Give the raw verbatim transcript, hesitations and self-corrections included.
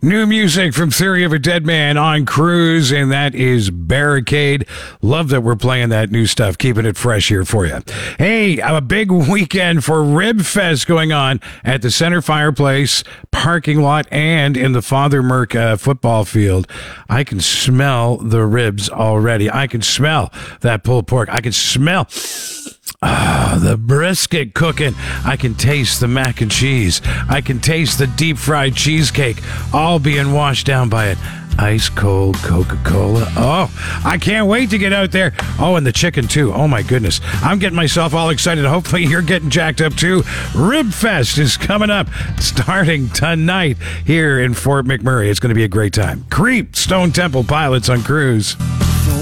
New music from Theory of a Dead Man on Cruise, and that is Barricade. Love that we're playing that new stuff, keeping it fresh here for you. Hey, a big weekend for Rib Fest going on at the Center Fireplace parking lot and in the Father Merck uh, football field. I can smell the ribs already. I can smell that pulled pork. I can smell Ah, the brisket cooking. I can taste the mac and cheese. I can taste the deep fried cheesecake, all being washed down by an ice cold Coca-Cola. Oh, I can't wait to get out there. Oh, and the chicken too. Oh my goodness. I'm getting myself all excited. Hopefully you're getting jacked up too. Rib Fest is coming up starting tonight here in Fort McMurray. It's going to be a great time. Creep, Stone Temple Pilots on Cruise.